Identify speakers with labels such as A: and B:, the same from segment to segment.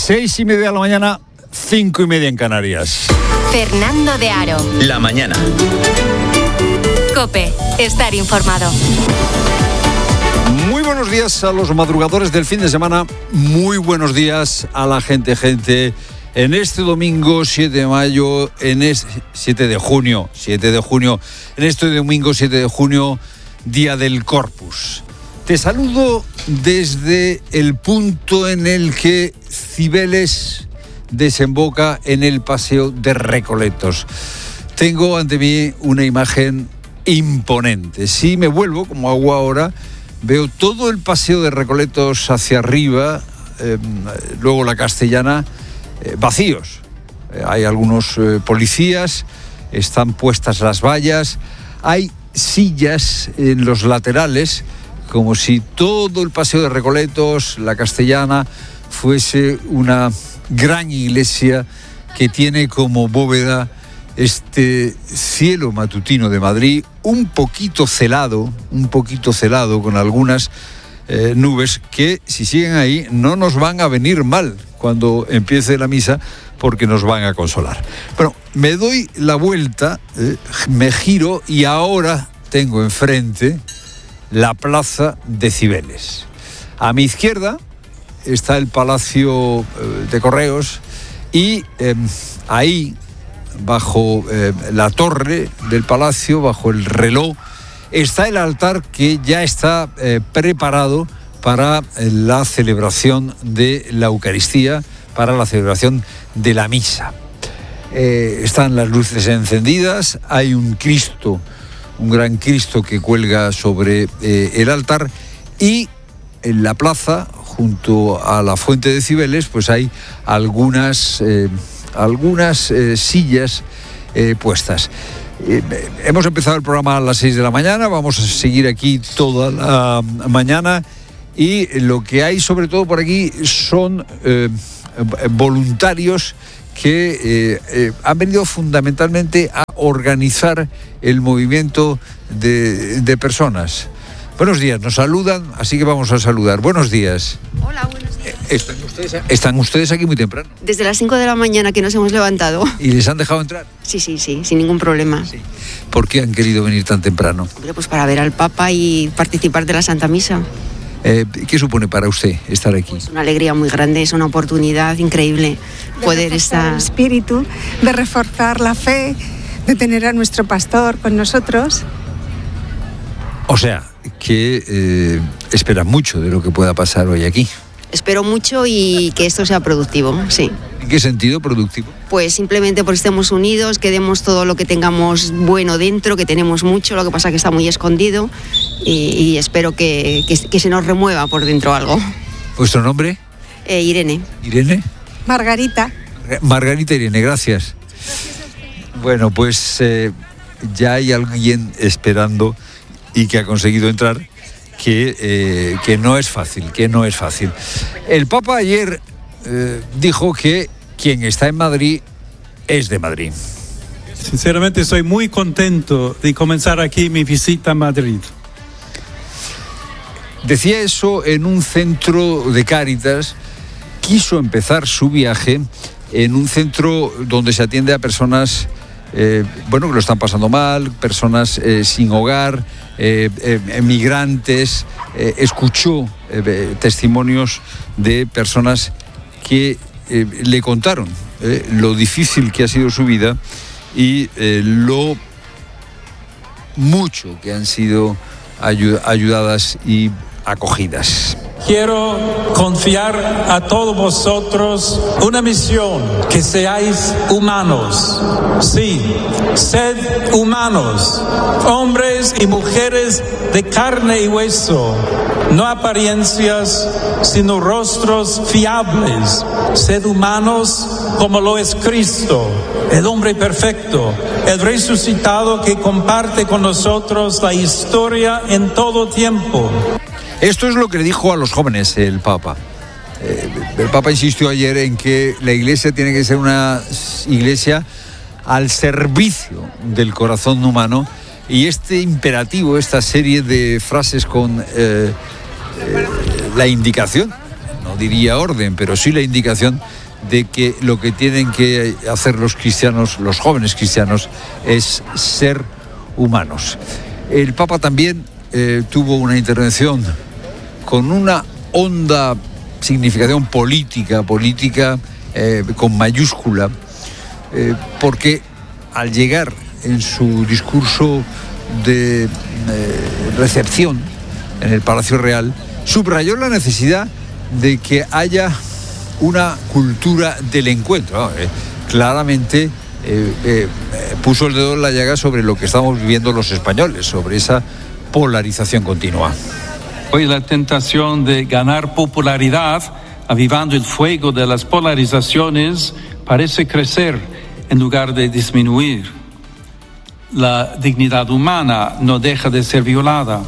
A: 6:30 de la mañana, 5:30 en Canarias.
B: Fernando de Aro.
C: La mañana.
B: COPE. Estar informado.
A: Muy buenos días a los madrugadores del fin de semana. Muy buenos días a la gente. En este domingo 7 de mayo, 7 de junio, en este domingo 7 de junio, Día del Corpus. Te saludo desde el punto en el que Cibeles desemboca en el Paseo de Recoletos. Tengo ante mí una imagen imponente. Si me vuelvo, como hago ahora, veo todo el Paseo de Recoletos hacia arriba, luego la Castellana, vacíos. Hay algunos policías, están puestas las vallas, hay sillas en los laterales, como si todo el Paseo de Recoletos, la Castellana, fuese una gran iglesia que tiene como bóveda este cielo matutino de Madrid, un poquito celado con algunas nubes que, si siguen ahí, no nos van a venir mal cuando empiece la misa, porque nos van a consolar. Bueno, me doy la vuelta, me giro y ahora tengo enfrente la plaza de Cibeles. A mi izquierda está el Palacio de Correos y ahí, bajo la torre del palacio, bajo el reloj, está el altar que ya está preparado para la celebración de la Eucaristía, para la celebración de la misa. Están las luces encendidas, hay un Cristo, un gran Cristo que cuelga sobre el altar, y en la plaza, junto a la fuente de Cibeles, pues hay algunas sillas puestas. Hemos empezado el programa a las 6 de la mañana, vamos a seguir aquí toda la mañana, y lo que hay sobre todo por aquí son voluntarios que han venido fundamentalmente a organizar el movimiento de personas. Buenos días, nos saludan, así que vamos a saludar. Buenos días.
D: Hola, buenos días.
A: ¿Están ustedes aquí muy temprano?
D: Desde las 5 de la mañana que nos hemos levantado.
A: ¿Y les han dejado entrar?
D: Sí, sin ningún problema.
A: Sí. ¿Por qué han querido venir tan temprano?
D: Hombre, pues para ver al Papa y participar de la Santa Misa.
A: ¿Qué supone para usted estar aquí?
D: Es una alegría muy grande, es una oportunidad increíble poder estar.
E: El espíritu, de reforzar la fe, de tener a nuestro pastor con nosotros.
A: O sea, que espera mucho de lo que pueda pasar hoy aquí.
D: Espero mucho y que esto sea productivo, sí.
A: ¿En qué sentido productivo?
D: Pues simplemente porque estemos unidos, que demos todo lo que tengamos bueno dentro, que tenemos mucho, lo que pasa que está muy escondido, y espero que se nos remueva por dentro algo.
A: ¿Vuestro nombre?
D: Irene.
A: ¿Irene?
E: Margarita.
A: Margarita Irene, gracias. Bueno, pues ya hay alguien esperando y que ha conseguido entrar, que no es fácil, El Papa ayer dijo que quien está en Madrid es de Madrid.
F: Sinceramente estoy muy contento de comenzar aquí mi visita a Madrid.
A: Decía eso en un centro de Cáritas. Quiso empezar su viaje en un centro donde se atiende a personas que lo están pasando mal, personas sin hogar, migrantes. Escuchó testimonios de personas que le contaron lo difícil que ha sido su vida y lo mucho que han sido ayudadas y acogidas.
F: Quiero confiar a todos vosotros una misión: que seáis humanos. Sí, sed humanos, hombres y mujeres de carne y hueso, no apariencias, sino rostros fiables. Sed humanos como lo es Cristo, el hombre perfecto, el resucitado que comparte con nosotros la historia en todo tiempo.
A: Esto es lo que le dijo a los jóvenes el Papa. El Papa insistió ayer en que la Iglesia tiene que ser una Iglesia al servicio del corazón humano, y este imperativo, esta serie de frases con la indicación, no diría orden, pero sí la indicación de que lo que tienen que hacer los cristianos, los jóvenes cristianos, es ser humanos. El Papa también tuvo una intervención con una honda significación política con mayúscula, porque al llegar en su discurso de recepción en el Palacio Real, subrayó la necesidad de que haya una cultura del encuentro. Claramente puso el dedo en la llaga sobre lo que estamos viviendo los españoles, sobre esa polarización continua.
F: Hoy la tentación de ganar popularidad, avivando el fuego de las polarizaciones, parece crecer en lugar de disminuir. La dignidad humana no deja de ser violada.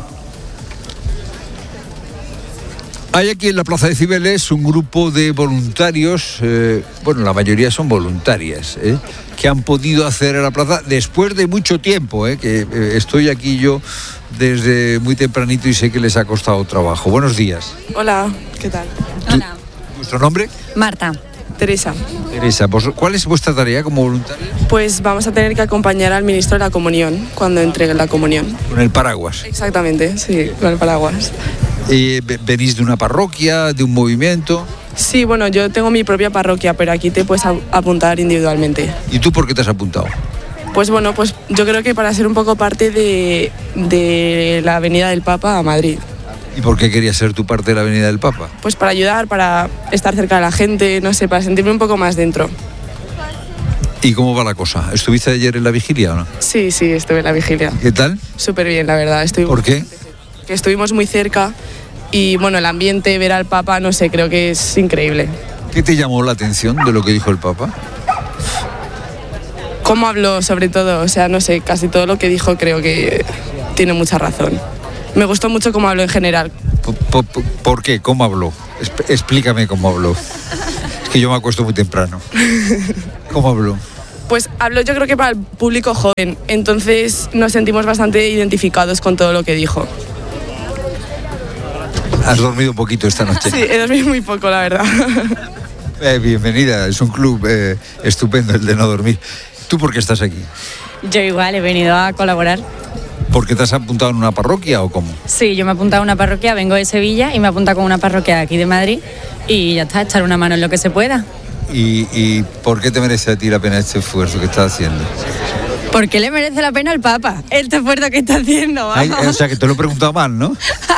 A: Hay aquí en la Plaza de Cibeles un grupo de voluntarios, la mayoría son voluntarias, que han podido acceder a la plaza después de mucho tiempo, que estoy aquí yo desde muy tempranito y sé que les ha costado trabajo. Buenos días.
C: Hola, ¿qué tal?
G: Hola.
A: ¿Vuestro nombre?
G: Marta.
C: Teresa.
A: Teresa, ¿cuál es vuestra tarea como voluntaria?
C: Pues vamos a tener que acompañar al ministro de la comunión cuando entregue la comunión.
A: Con el paraguas.
C: Exactamente, sí, con el paraguas.
A: ¿Venís de una parroquia, de un movimiento?
C: Sí, bueno, yo tengo mi propia parroquia, pero aquí te puedes apuntar individualmente.
A: ¿Y tú por qué te has apuntado?
C: Pues bueno, pues yo creo que para ser un poco parte de la Avenida del Papa a Madrid.
A: ¿Y por qué querías ser tu parte de la Avenida del Papa?
C: Pues para ayudar, para estar cerca de la gente, no sé, para sentirme un poco más dentro.
A: ¿Y cómo va la cosa? ¿Estuviste ayer en la vigilia o no?
C: Sí, estuve en la vigilia.
A: ¿Qué tal?
C: Súper bien, la verdad.
A: ¿Por qué?
C: Que estuvimos muy cerca y bueno, el ambiente, ver al Papa, no sé, creo que es increíble.
A: ¿Qué te llamó la atención de lo que dijo el Papa?
C: Cómo habló, sobre todo, o sea, no sé, casi todo lo que dijo creo que tiene mucha razón. Me gustó mucho cómo habló en general.
A: ¿Por qué? ¿Cómo habló? Explícame cómo habló. Es que yo me acuesto muy temprano. ¿Cómo habló?
C: Pues habló yo creo que para el público joven, entonces nos sentimos bastante identificados con todo lo que dijo.
A: ¿Has dormido un poquito esta noche?
C: Sí, he dormido muy poco, la verdad.
A: Bienvenida, es un club estupendo el de no dormir. ¿Tú por qué estás aquí?
G: Yo igual he venido a colaborar.
A: ¿Por qué te has apuntado en una parroquia o cómo?
G: Sí, yo me he apuntado a una parroquia, vengo de Sevilla y me he apuntado con una parroquia de aquí de Madrid y ya está, echar una mano en lo que se pueda.
A: ¿Y por qué te merece a ti la pena este esfuerzo que estás haciendo?
G: ¿Por qué le merece la pena al Papa este esfuerzo que está haciendo?
A: Ay, o sea, que te lo he preguntado mal, ¿no?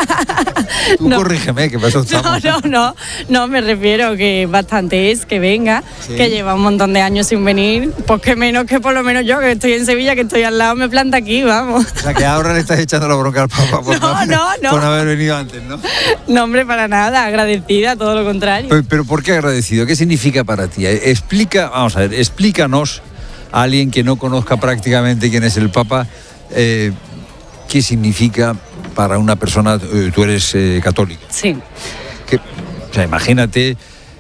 A: Tú no. Corrígeme, que pasó estamos.
G: No, me refiero que bastante es que venga, ¿sí? Que lleva un montón de años sin venir, pues que menos que por lo menos yo, que estoy en Sevilla, que estoy al lado, me planta aquí, vamos.
A: O sea, que ahora le estás echando la bronca al Papa por no haber venido antes, ¿no?
G: No, hombre, para nada, agradecida, todo lo contrario.
A: Pero ¿por qué agradecido? ¿Qué significa para ti? Explícanos a alguien que no conozca prácticamente quién es el Papa, ¿qué significa para una persona? Tú eres católica.
G: Sí.
A: O sea, imagínate,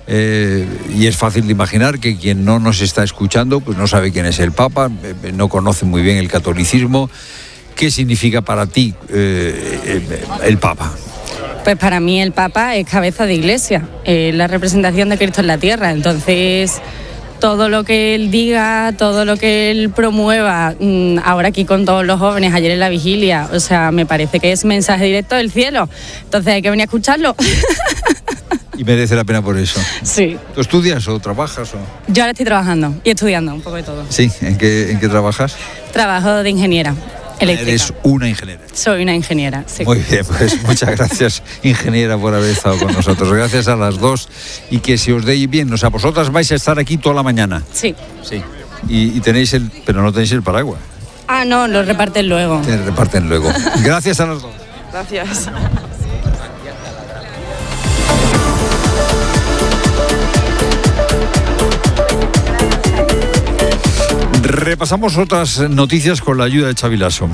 A: y es fácil de imaginar que quien no nos está escuchando pues no sabe quién es el Papa, no conoce muy bien el catolicismo. ¿Qué significa para ti el Papa?
G: Pues para mí el Papa es cabeza de iglesia, la representación de Cristo en la tierra, entonces todo lo que él diga, todo lo que él promueva, ahora aquí con todos los jóvenes, ayer en la vigilia, o sea, me parece que es mensaje directo del cielo, entonces hay que venir a escucharlo.
A: ¿Y merece la pena por eso?
G: Sí.
A: ¿Tú estudias o trabajas?
G: Yo ahora estoy trabajando y estudiando, un poco de todo.
A: Sí, ¿en qué trabajas?
G: Trabajo de ingeniera eléctrica.
A: ¿Eres una ingeniera?
G: Soy una ingeniera, sí.
A: Muy bien, pues muchas gracias, ingeniera, por haber estado con nosotros. Gracias a las dos y que se os dé bien. O sea, vosotras vais a estar aquí toda la mañana.
G: Sí.
A: Sí. Y tenéis pero no tenéis el paraguas.
G: Ah, no, lo reparten luego.
A: Te reparten luego. Gracias a las dos.
C: Gracias.
A: Repasamos otras noticias con la ayuda de Xavi Lasso.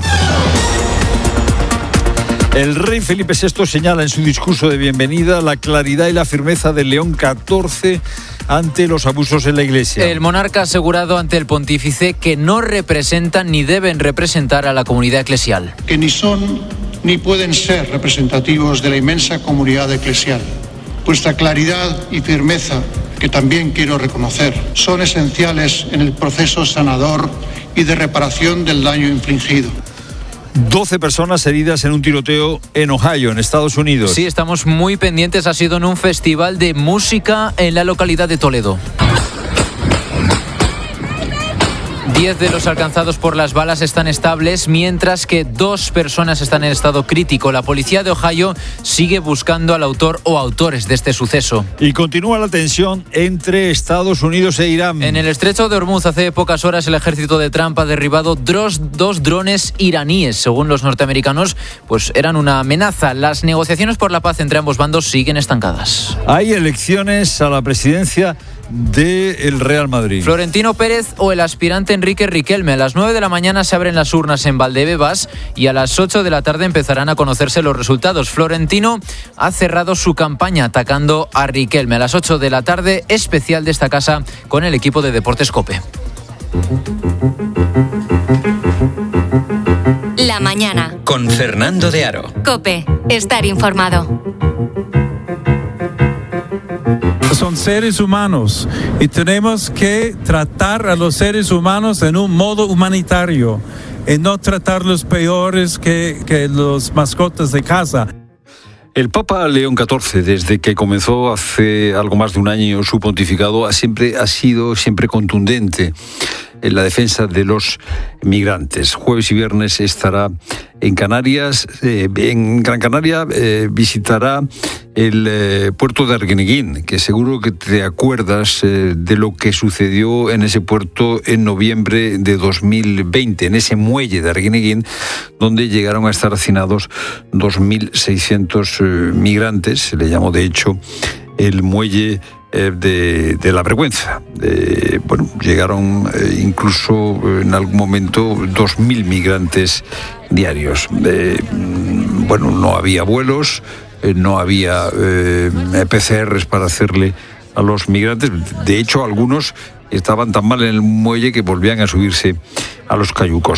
A: El rey Felipe VI señala en su discurso de bienvenida la claridad y la firmeza de León XIV ante los abusos en la Iglesia.
H: El monarca ha asegurado ante el pontífice que no representan ni deben representar a la comunidad eclesial.
I: Que ni son ni pueden ser representativos de la inmensa comunidad eclesial. Vuestra claridad y firmeza, que también quiero reconocer, son esenciales en el proceso sanador y de reparación del daño infligido.
A: 12 personas heridas en un tiroteo en Ohio, en Estados Unidos.
H: Sí, estamos muy pendientes. Ha sido en un festival de música en la localidad de Toledo. 10 de los alcanzados por las balas están estables, mientras que 2 personas están en estado crítico. La policía de Ohio sigue buscando al autor o autores de este suceso.
A: Y continúa la tensión entre Estados Unidos e Irán.
H: En el estrecho de Hormuz, hace pocas horas, el ejército de Trump ha derribado 2 drones iraníes. Según los norteamericanos, pues eran una amenaza. Las negociaciones por la paz entre ambos bandos siguen estancadas.
A: Hay elecciones a la presidencia del Real Madrid.
H: Florentino Pérez o el aspirante Enrique Riquelme. A las 9 de la mañana se abren las urnas en Valdebebas y a las 8 de la tarde empezarán a conocerse los resultados. Florentino ha cerrado su campaña atacando a Riquelme. A las 8 de la tarde, especial de esta casa con el equipo de Deportes COPE.
B: La mañana.
J: Con Fernando de Aro.
B: COPE. Estar informado.
F: Son seres humanos y tenemos que tratar a los seres humanos en un modo humanitario y no tratarlos peores que los mascotas de casa.
A: El Papa León XIV, desde que comenzó hace algo más de un año su pontificado, ha sido contundente en la defensa de los migrantes. Jueves y viernes estará en Canarias, en Gran Canaria, visitará el puerto de Arguineguín, que seguro que te acuerdas de lo que sucedió en ese puerto en noviembre de 2020, en ese muelle de Arguineguín, donde llegaron a estar hacinados 2.600 migrantes. Se le llamó, de hecho, el muelle de la vergüenza. Llegaron incluso en algún momento 2.000 migrantes diarios. No había vuelos, no había PCRs para hacerle a los migrantes. De hecho, algunos estaban tan mal en el muelle que volvían a subirse a los cayucos.